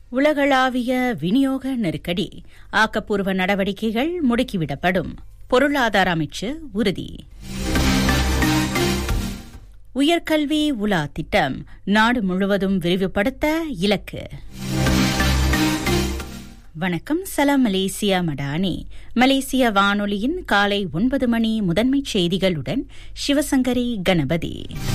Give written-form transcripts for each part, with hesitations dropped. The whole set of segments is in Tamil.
உலகளாவிய விநியோக நெருக்கடி, ஆக்கப்பூர்வ நடவடிக்கைகள் முடுக்கிவிடப்படும். பொருளாதார அமைச்சு உறுதி. உயர்கல்வி உலா திட்டம் நாடு முழுவதும் விரிவுபடுத்த இலக்கு. வணக்கம். சலாம் மலேசியா மடானி. மலேசிய வானொலியின் காலை 9 மணி முதன்மைச் செய்திகளுடன் சிவசங்கரி கணபதி.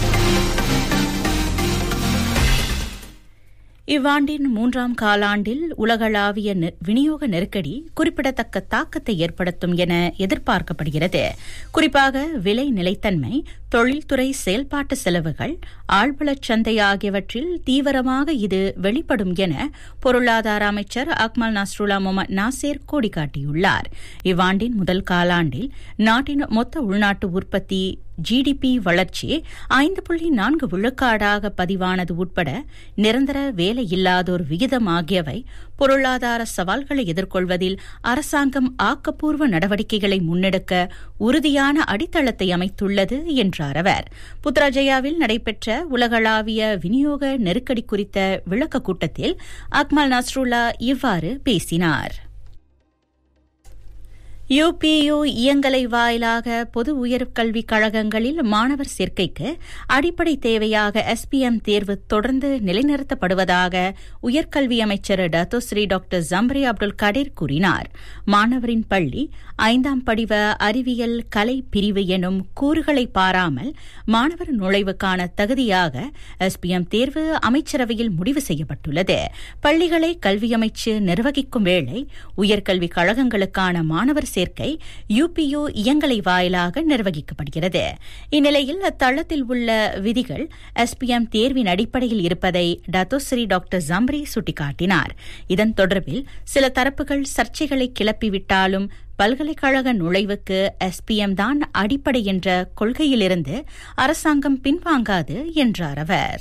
இவ்வாண்டின் 3ஆம் காலாண்டில் உலகளாவிய விநியோக நெருக்கடி குறிப்பிடத்தக்க தாக்கத்தை ஏற்படுத்தும் என எதிர்பார்க்கப்படுகிறது. குறிப்பாக விலை நிலைத்தன்மை, தொழில்துறை செயல்பாட்டு செலவுகள், ஆழ்வளச் சந்தை ஆகியவற்றில் தீவிரமாக இது வெளிப்படும் என பொருளாதார அமைச்சர் அக்மல் நஸ்ருல்லா முகமது நாசேர் கோடிக்காட்டியுள்ளார். இவ்வாண்டின் முதல் காலாண்டில் நாட்டின் மொத்த உள்நாட்டு உற்பத்தி ஜிடிபி வளர்ச்சி 5.4 விழுக்காடாக பதிவானது உட்பட நிரந்தர வேலையில்லாதோர் விகிதம் ஆகியவை பொருளாதார சவால்களை எதிர்கொள்வதில் அரசாங்கம் ஆக்கப்பூர்வ நடவடிக்கைகளை முன்னெடுக்க உறுதியான அடித்தளத்தை அமைத்துள்ளது என்றார் அவர். புத்ராஜயாவில் நடைபெற்ற உலகளாவிய விநியோக நெருக்கடி குறித்த விளக்க கூட்டத்தில் அக்மல் நஸ்ருல்லா இவ்வாறு பேசினார். யுபியு இயங்கலை வாயிலாக பொது உயர்கல்விக் கழகங்களில் மாணவர் சேர்க்கைக்கு அடிப்படை தேவையாக SPM தேர்வு தொடர்ந்து நிலைநிறுத்தப்படுவதாக உயர்கல்வி அமைச்சர் டத்தோஸ்ரீ டாக்டர் ஜம்பரி அப்துல் கடீர் கூறினார். மாணவரின் பள்ளி 5ஆம் படிவ அறிவியல் கலை பிரிவு எனும் கூறுகளை பாராமல் மாணவர் நுழைவுக்கான தகுதியாக SPM தேர்வு அமைச்சரவையில் முடிவு செய்யப்பட்டுள்ளது. பள்ளிகளை கல்வி அமைச்சு நிர்வகிக்கும் வேளை உயர்கல்விக் கழகங்களுக்கான மாணவர் சேர்க்கை யுபியு இயங்கலை வாயிலாக நிர்வகிக்கப்படுகிறது. இந்நிலையில் அத்தளத்தில் உள்ள விதிகள் SPM தேர்வின் அடிப்படையில் இருப்பதை டத்தோஸ்ரீ டாக்டர் ஜம்பரி சுட்டிக்காட்டினார். இதன் தொடர்பில் சில தரப்புகள் சர்ச்சைகளை கிளப்பிவிட்டாலும் பல்கலைக்கழக நுழைவுக்கு SPM தான் அடிப்படை என்ற கொள்கையிலிருந்து அரசாங்கம் பின்வாங்காது என்றார் அவர்.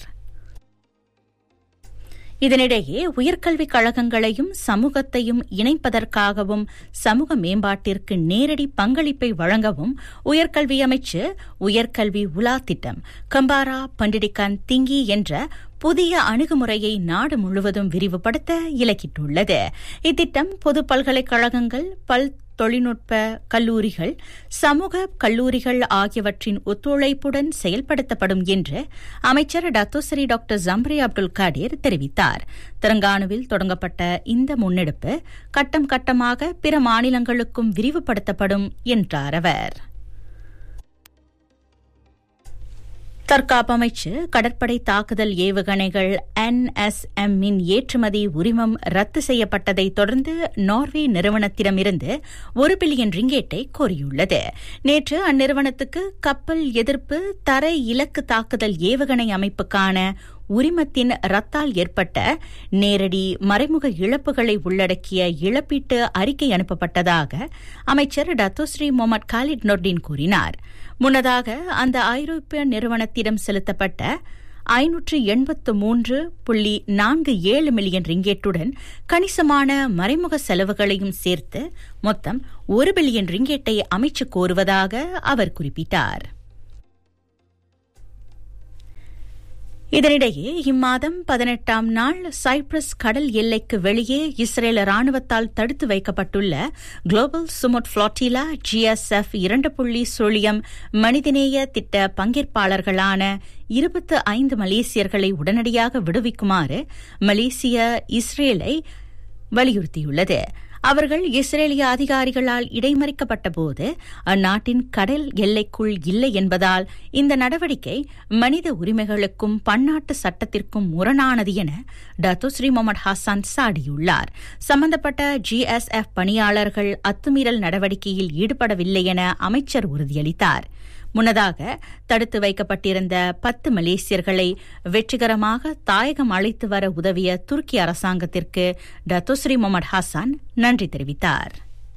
இதனிடையே உயர்கல்விக் கழகங்களையும் சமூகத்தையும் இணைப்பதற்காகவும் சமூக மேம்பாட்டிற்கு நேரடி பங்களிப்பை வழங்கவும் உயர்கல்வி அமைச்சு உயர்கல்வி உலா திட்டம் கம்பாரா பண்டிடிகான் திங்கி என்ற புதிய அணுகுமுறையை நாடு முழுவதும் விரிவுபடுத்த இலக்கிட்டுள்ளது. இத்திட்டம் பொது பல்கலைக்கழகங்கள், தொழில்நுட்ப கல்லூரிகள், சமூக கல்லூரிகள் ஆகியவற்றின் ஒத்துழைப்புடன் செயல்படுத்தப்படும் என்று அமைச்சர் டத்தோஸ்ரீ டாக்டர் ஜம்பரி அப்துல் கடீர் தெரிவித்தார். தெலங்கானாவில் தொடங்கப்பட்ட இந்த முன்னெடுப்பு கட்டம் கட்டமாக பிற மாநிலங்களுக்கும் விரிவுபடுத்தப்படும் என்றார் அவர். தற்காப்பு அமைச்சு கடற்படை தாக்குதல் ஏவுகணைகள் NSM இன் ஏற்றுமதி உரிமம் ரத்து செய்யப்பட்டதை தொடர்ந்து நார்வே நிறுவனத்திடமிருந்து 1 பில்லியன் ரிங்கேட்டை கோரியுள்ளது. நேற்று அந்நிறுவனத்துக்கு கப்பல் எதிர்ப்பு தரை இலக்கு தாக்குதல் ஏவுகணை அமைப்புக்கான உரிமத்தின் ரத்தால் ஏற்பட்ட நேரடி மறைமுக இழப்புகளை உள்ளடக்கிய இழப்பீட்டு அறிக்கை அனுப்பப்பட்டதாக அமைச்சர் டத்தோஸ்ரீ முகமது காலித் நொர்டின் கூறினார். முன்னதாக அந்த ஐரோப்பிய நிறுவனத்திடம் செலுத்தப்பட்ட 583.47 மில்லியன் ரிங்கேட்டுடன் கணிசமான மறைமுக செலவுகளையும் சேர்த்து மொத்தம் 1 பில்லியன் ரிங்கேட்டை அமைச்சு கோருவதாக அவர் குறிப்பிட்டார். இதனிடையே இம்மாதம் 18ஆம் நாள் சைப்ரஸ் கடல் எல்லைக்கு வெளியே இஸ்ரேல் ராணுவத்தால் தடுத்து வைக்கப்பட்டுள்ள குளோபல் சுமுட் ஃபிளாட்டிலா GSF 2.0 மனிதநேய திட்ட பங்கேற்பாளர்களான 25 மலேசியர்களை உடனடியாக விடுவிக்குமாறு மலேசியா இஸ்ரேலை வலியுறுத்தியுள்ளது. அவர்கள் இஸ்ரேலிய அதிகாரிகளால் இடைமறிக்கப்பட்டபோது அந்நாட்டின் கடல் எல்லைக்குள் இல்லை என்பதால் இந்த நடவடிக்கை மனித உரிமைகளுக்கும் பன்னாட்டு சட்டத்திற்கும் முரணானது என டத்தோஸ்ரீ முகமது ஹாசான் சாடியுள்ளார். சம்பந்தப்பட்ட GSF பணியாளர்கள் அத்துமீறல் நடவடிக்கையில் ஈடுபடவில்லை என அமைச்சர் உறுதியளித்தார். முன்னதாக தடுத்து வைக்கப்பட்டிருந்த 10 மலேசியர்களை வெற்றிகரமாக தாயகம் அழைத்து வர உதவிய துருக்கி அரசாங்கத்திற்கு டத்தோஸ்ரீ முகமது ஹாசான் நன்றி தெரிவித்தார்.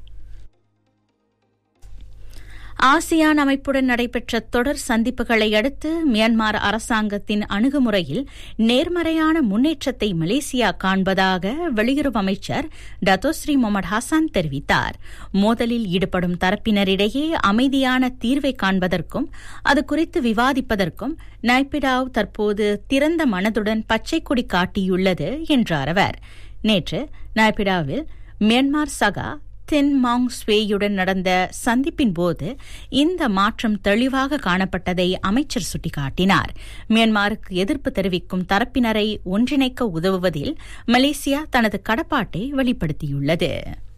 ஆசியான் அமைப்புடன் நடைபெற்ற தொடர் சந்திப்புகளை அடுத்து மியான்மர் அரசாங்கத்தின் அணுகுமுறையில் நேர்மறையான முன்னேற்றத்தை மலேசியா காண்பதாக வெளியுறவு அமைச்சர் டத்தோஸ்ரீ முகமது ஹாசான் தெரிவித்தார். மோதலில் ஈடுபடும் தரப்பினரிடையே அமைதியான தீர்வை காண்பதற்கும் அது குறித்து விவாதிப்பதற்கும் நைபிடாவ் தற்போது திறந்த மனதுடன் பச்சை கொடி காட்டியுள்ளது என்றார் அவர். நேற்று நாய்பிடாவில் மியான்மர் சகா தென் மாங் ஸ்வேயுடன் நடந்த சந்திப்பின் போது இந்த மாற்றம் தெளிவாக காணப்பட்டதை அமைச்சர் சுட்டிக்காட்டினார். மியான்மருக்கு எதிர்ப்பு தெரிவிக்கும் தரப்பினரை ஒன்றிணைக்க உதவுவதில் மலேசியா தனது கடப்பாட்டை வெளிப்படுத்தியுள்ளது.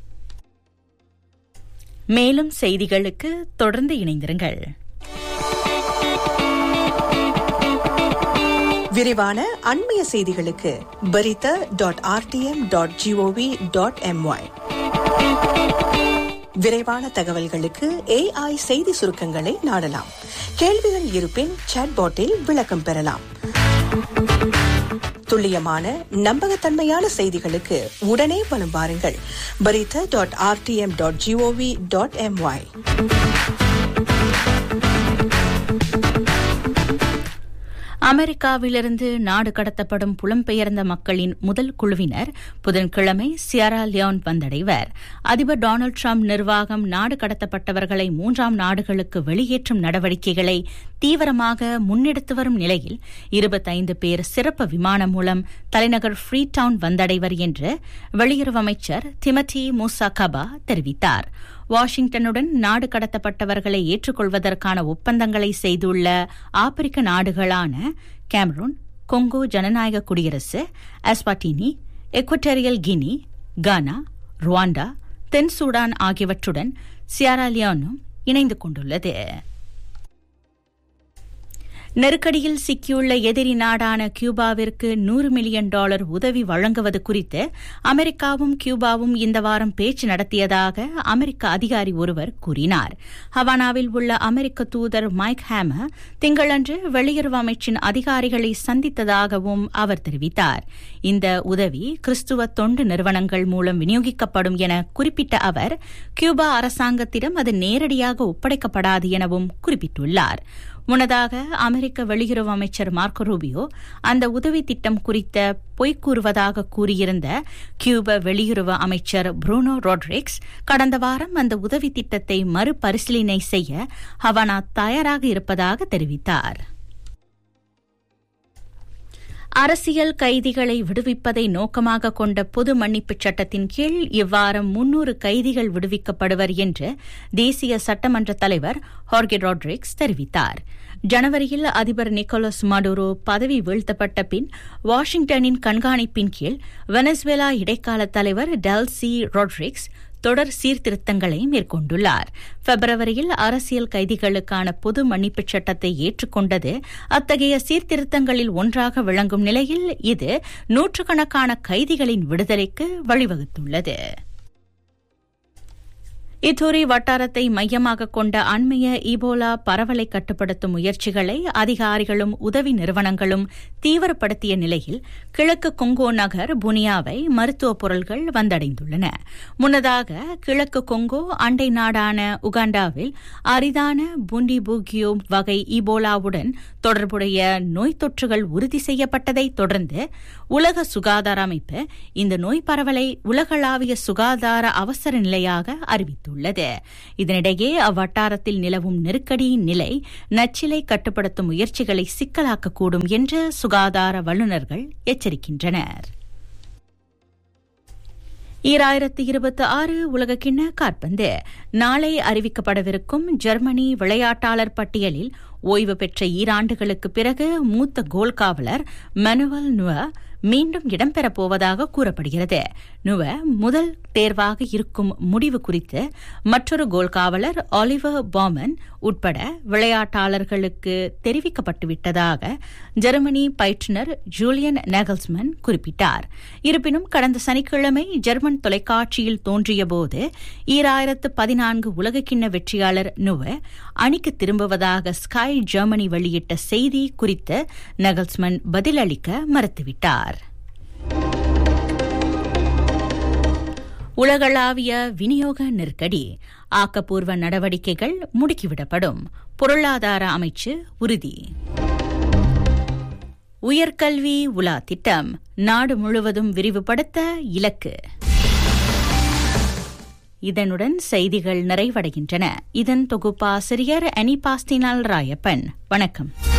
மேலும் செய்திகளுக்கு தொடர்ந்து இணைந்திருங்கள். விரிவான அண்மைய செய்திகளுக்கு berita.rtm.gov.my. விரைவான தகவல்களுக்கு AI செய்தி சுருக்கங்களை நாடலாம். கேள்விகள் இருப்பின் சாட்பாட்டில் விளக்கம் பெறலாம். துல்லியமான நம்பகத்தன்மையான செய்திகளுக்கு உடனே வலம் வாருங்கள். berita.rtm.gov.my. அமெரிக்காவிலிருந்து நாடு கடத்தப்படும் புலம்பெயர்ந்த மக்களின் முதல் குழுவினர் புதன்கிழமை சியரா லியோன் வந்தடைவர். அதிபர் டொனால்டு டிரம்ப் நிர்வாகம் நாடு கடத்தப்பட்டவர்களை 3ஆம் நாடுகளுக்கு வெளியேற்றும் நடவடிக்கைகளை தீவிரமாக முன்னெடுத்து வரும் நிலையில் 25 பேர் சிறப்பு விமானம் மூலம் தலைநகர் ஃப்ரீடவுன் வந்தடைவர் என்று வெளியுறவு அமைச்சர் திமோத்தி மூசாகபா தெரிவித்தார். வாஷிங்டனுடன் நாடு கடத்தப்பட்டவர்களை ஏற்றுக்கொள்வதற்கான ஒப்பந்தங்களை செய்துள்ள ஆப்பிரிக்க நாடுகளான கேமரூன், கொங்கோ ஜனநாயக குடியரசு, எஸ்வாட்டினி, எக்வட்டோரியல் கினி, கானா, ருவாண்டா, தென் சூடான் ஆகியவற்றுடன் சியரா லியோனும் இணைந்து கொண்டுள்ளது. நெருக்கடியில் சிக்கியுள்ள எதிரி நாடான கியூபாவிற்கு $100 மில்லியன் உதவி வழங்குவது குறித்து அமெரிக்காவும் கியூபாவும் இந்த வாரம் பேச்சு நடத்தியதாக அமெரிக்க அதிகாரி ஒருவர் கூறினார். ஹவானாவில் உள்ள அமெரிக்க தூதர் மைக் ஹேமர் திங்களன்று வெளியுறவு அமைச்சின் அதிகாரிகளை சந்தித்ததாகவும் அவர் தெரிவித்தார். இந்த உதவி கிறிஸ்துவ தொண்டு நிறுவனங்கள் மூலம் விநியோகிக்கப்படும் என குறிப்பிட்ட அவர் கியூபா அரசாங்கத்திடம் அது நேரடியாக ஒப்படைக்கப்படாது எனவும் குறிப்பிட்டுள்ளார். முன்னதாக அமெரிக்க வெளியுறவு அமைச்சர் மார்க்கோ ரூபியோ அந்த உதவி திட்டம் குறித்த பொய் கூறுவதாக கூறியிருந்த கியூபா வெளியுறவு அமைச்சர் புரூனோ ரோட்ரிக்ஸ் கடந்த வாரம் அந்த உதவி திட்டத்தை மறுபரிசீலனை செய்ய ஹவானா தயாராக இருப்பதாக தெரிவித்தார். அரசியல் கைதிகளை விடுவிப்பதை நோக்கமாக கொண்ட பொது மன்னிப்புச் சட்டத்தின் கீழ் இவ்வாரம் 300 கைதிகள் விடுவிக்கப்படுவர் என்று தேசிய சட்டமன்ற தலைவர் ஹார்கே ரோட்ரிக்ஸ் தெரிவித்தார். ஜனவரியில் அதிபர் நிக்கோலஸ் மடுரோ பதவி வீழ்த்தப்பட்ட பின் வாஷிங்டனின் கண்காணிப்பின் கீழ் வெனசுவேலா இடைக்கால தலைவர் டெல்சி ரோட்ரிக்ஸ் தொடர் சீர்திருத்தங்களை மேற்கொண்டுள்ளார். பிப்ரவரியில் அரசியல் கைதிகளுக்கான பொது மன்னிப்புச் சட்டத்தை ஏற்றுக்கொண்டது அத்தகைய சீர்திருத்தங்களில் ஒன்றாக விளங்கும் நிலையில் இது நூற்றுக்கணக்கான கைதிகளின் விடுதலைக்கு வழிவகுத்துள்ளது. இத்தூரி வட்டாரத்தை மையமாக கொண்ட அண்மைய ஈபோலா பரவலை கட்டுப்படுத்தும் முயற்சிகளை அதிகாரிகளும் உதவி நிறுவனங்களும் தீவிரப்படுத்திய நிலையில் கிழக்கு கொங்கோ நகர் புனியாவை மருத்துவப் பொருட்கள் வந்தடைந்துள்ளன. முன்னதாக கிழக்கு கொங்கோ அண்டை நாடான உகாண்டாவில் அரிதான புண்டிபூகியோ வகை ஈபோலாவுடன் தொடர்புடைய நோய் தொற்றுகள் உறுதி செய்யப்பட்டதைத் தொடர்ந்து உலக சுகாதார அமைப்பு இந்த நோய் பரவலை உலகளாவிய சுகாதார அவசர நிலையாக அறிவித்துள்ளது. இதனிடையே அவ்வட்டாரத்தில் நிலவும் நெருக்கடியின் நிலை நச்சிலை கட்டுப்படுத்தும் முயற்சிகளை சிக்கலாக்கக்கூடும் என்று சுகாதார வல்லுநர்கள் எச்சரிக்கின்றனர். 2026 உலகக்கிண்ண காற்பந்து நாளை அறிவிக்கப்படவிருக்கும் ஜெர்மனி விளையாட்டாளர் பட்டியலில் ஓய்வு பெற்ற ஈராண்டுகளுக்கு பிறகு மூத்த கோல் காவலர் மனுவல் நுவ மீண்டும் இடம்பெறப் போவதாக கூறப்படுகிறது. நுவ முதல் தேர்வாக இருக்கும் முடிவு குறித்து மற்றொரு கோல் காவலர் ஆலிவர் பாமன் உட்பட விளையாட்டாளர்களுக்கு தெரிவிக்கப்பட்டுவிட்டதாக ஜெர்மனி பயிற்றுநர் ஜூலியன் நெகல்ஸ்மன் குறிப்பிட்டார். இருப்பினும் கடந்த சனிக்கிழமை ஜெர்மன் தொலைக்காட்சியில் தோன்றியபோது 2014 உலகக்கிண்ண வெற்றியாளர் நுவ அணிக்கு திரும்புவதாக ஸ்கை ஜெர்மனி வெளியிட்ட செய்தி குறித்து நெகல்ஸ்மன் பதிலளிக்க மறுத்துவிட்டார். உலகளாவிய விநியோக நெருக்கடி, ஆக்கப்பூர்வ நடவடிக்கைகள் முடுக்கிவிடப்படும், பொருளாதார அமைச்சு உறுதி. உயர்கல்வி உலா திட்டம் நாடு முழுவதும் விரிவுபடுத்த இலக்கு. இதனுடன் செய்திகள் நிறைவடைகின்றன. இதன் தொகுப்பாசிரியர் அனிபாஸ்டினால் ராயப்பன். வணக்கம்.